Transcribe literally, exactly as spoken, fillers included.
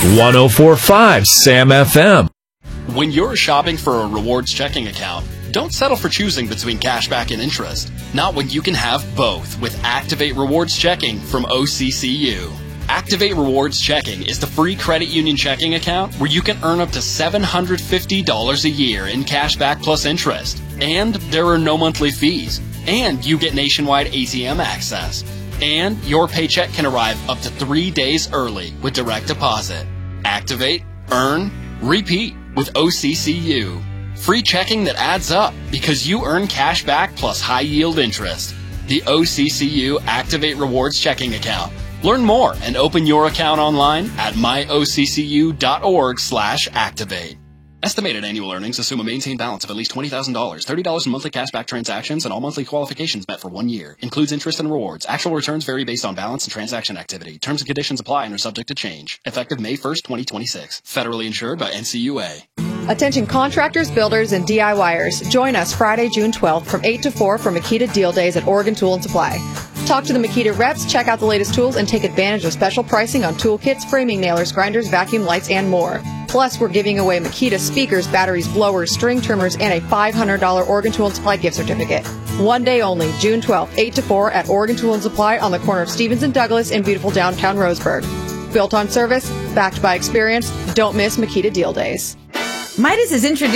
one oh four point five Sam F M. When you're shopping for a rewards checking account, don't settle for choosing between cashback and interest. Not when you can have both with Activate Rewards Checking from O C C U. Activate Rewards Checking is the free credit union checking account where you can earn up to seven hundred fifty dollars a year in cashback plus interest. And there are no monthly fees. And you get nationwide A T M access. And your paycheck can arrive up to three days early with direct deposit. Activate, earn, repeat with O C C U. Free checking that adds up because you earn cash back plus high yield interest. The O C C U Activate Rewards Checking Account. Learn more and open your account online at my o c c u dot org slash activate. Estimated annual earnings assume a maintained balance of at least twenty thousand dollars, thirty dollars in monthly cashback transactions, and all monthly qualifications met for one year. Includes interest and rewards. Actual returns vary based on balance and transaction activity. Terms and conditions apply and are subject to change. Effective May first, twenty twenty-six. Federally insured by N C U A. Attention contractors, builders, and DIYers. Join us Friday, June twelfth from eight to four for Makita Deal Days at Oregon Tool and Supply. Talk to the Makita reps, check out the latest tools, and take advantage of special pricing on toolkits, framing nailers, grinders, vacuum lights, and more. Plus, we're giving away Makita speakers, batteries, blowers, string trimmers, and a five hundred dollars Oregon Tool and Supply gift certificate. One day only, June twelfth, eight to four at Oregon Tool and Supply on the corner of Stevens and Douglas in beautiful downtown Roseburg. Built on service, backed by experience. Don't miss Makita Deal Days. Midas is introducing